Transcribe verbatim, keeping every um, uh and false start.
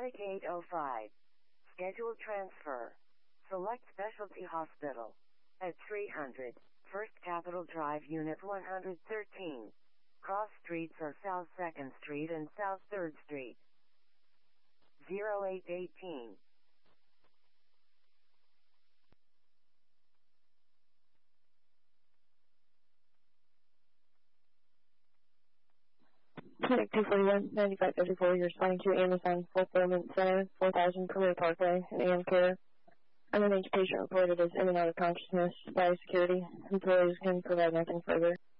Barrick eight oh five. Scheduled transfer. Select Specialty Hospital. At three hundred, First Capitol Drive, Unit one hundred thirteen. Cross streets are South second Street and South third Street. zero eight one eight. Clinic two forty-one, ninety-five fifty-four, you're responding to Amazon Fulfillment Center, four thousand Premier Parkway, in A M Care. Unnamed patient reported as in and out of consciousness by security. Employees can provide nothing further.